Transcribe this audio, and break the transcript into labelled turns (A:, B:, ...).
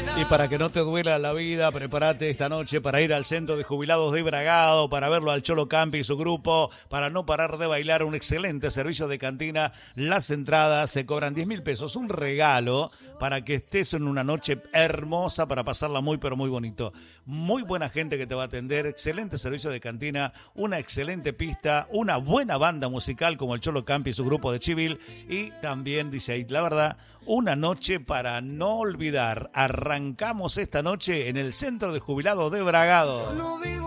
A: Y para que no te duela la vida, prepárate esta noche para ir al Centro de Jubilados de Bragado, para verlo al Cholo Campi y su grupo, para no parar de bailar, un excelente servicio de cantina. Las entradas se cobran 10.000 pesos, un regalo para que estés en una noche hermosa, para pasarla muy pero muy bonito. Muy buena gente que te va a atender, excelente servicio de cantina, una excelente pista, una buena banda musical como el Cholo Campi y su grupo de Chivil, y también dice ahí, la verdad, una noche para no olvidar. Arrancamos esta noche en el Centro de Jubilados de Bragado.